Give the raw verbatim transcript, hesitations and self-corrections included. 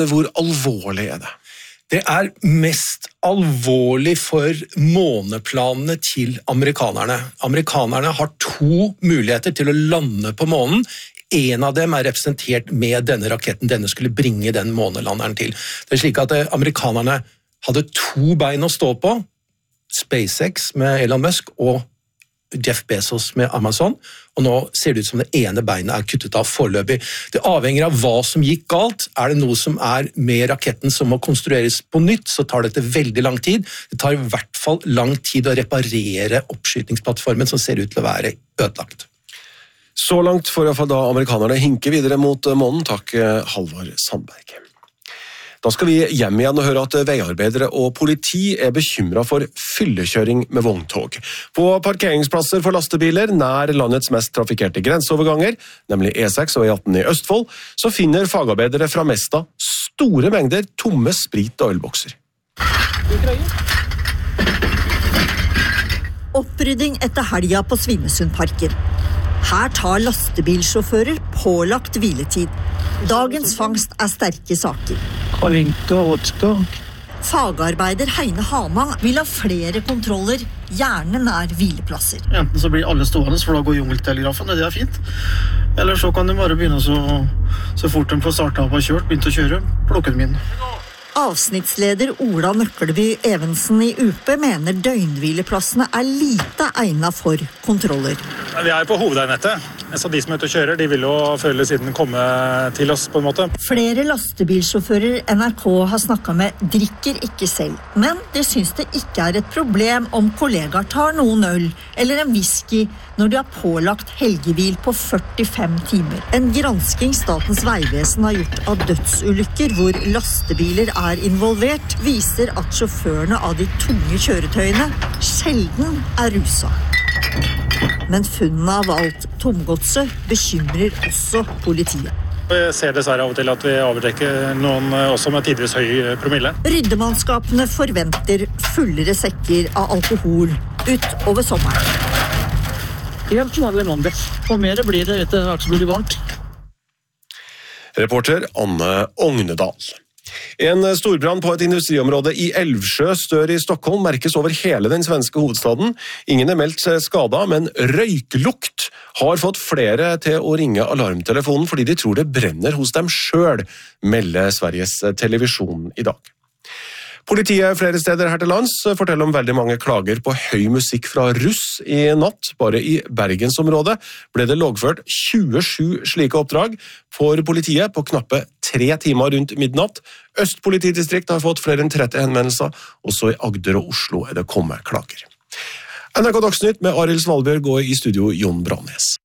Hvor alvorlig er det? Det er mest alvorlig for måneplanene til amerikanerne. Amerikanerne har to muligheter til å lande på månen. En av dem er representert med denne raketten. Denne skulle bringe den månelanderen til. Det er slik at amerikanerne hadde to bein å stå på. SpaceX med Elon Musk og Jeff Bezos med Amazon, og nå ser det ut som det ene beinet er kuttet av foreløpig. Det avhenger av hva som gikk galt. Er det noe som er med raketten som må konstrueres på nytt, så tar dette veldig lang tid. Det tar i hvert fall lang tid å reparere oppskytingsplattformen som ser ut til å være ødelagt. Så langt får i hvert fall da amerikanerne hinke videre mot månen. Takk, Halvor Sandberg. Da skal vi hjem igjen og høre at veiarbeidere og politi er bekymret for fyllekjøring med vogntog. På parkeringsplasser for lastebiler nær landets mest trafikkerte grenseoverganger, nemlig E seks og E atten i Østfold, så finner fagarbeidere fra Mesta store mengder tomme sprit- og ølbokser. Opprydding etter helga på Svinesundparken. Her tar lastebilsjåfører pålagt hviletid. Dagens fangst er sterke saker. Fagarbeider Heine Hamang vil ha flere kontroller, gjerne nær hvileplasser. Enten så blir alle stående, for da går jungeltelegrafen, det er fint. Eller så kan de bare begynne så, så fort de får startet opp og kjørt, begynt å kjøre, plukken min. Avsnittsleder Ola Nøkkelby Evensen i U P mener døgnhvileplassene er lite egnet for kontroller. Vi er på hovedveinettet, så de som er ute og kjører, de vil jo føle siden komme til oss på en måte. Flere lastebilsjåfører N R K har snakket med drikker ikke selv, men de synes det ikke er et problem om kollegaer tar noen øl eller en whisky når de har pålagt helgehvil på førtifem timer. En gransking Statens vegvesen har gjort av dødsulykker hvor lastebiler er involvert, viser at sjåførene av de tunge kjøretøyene sjelden er rusa. Men funnene av alt tomgodset bekymrer også politiet. Jeg ser dessverre av og til at vi overdrekker noen også med tidvis høy promille. Ryddemannskapene forventer fullere sekker av alkohol utover sommeren. Helt vanlig mandag, og mer blir det etter hvert som blir varmt. Reporter Anne Ognedal. En storbrann på et industriområde i Älvsjö stør i Stockholm merkes over hele den svenske hovedstaden. Ingen er meldt skada, men røyklukt har fått flere til å ringe alarmtelefonen fordi de tror det brenner hos dem selv, melder Sveriges Televisjon i dag. Politiet flere steder her til lands forteller om veldig mange klager på høy musikk fra russ i natt. Bare i Bergensområdet ble det logført tjuesju slike oppdrag for politiet på knappe tre timer rundt midnatt. Øst politidistrikt har fått flere enn tretti henvendelser, også i Agder og Oslo er det kommet klager. N R K Dagsnytt med Arild Svalbjørg og i studio Jon Branes.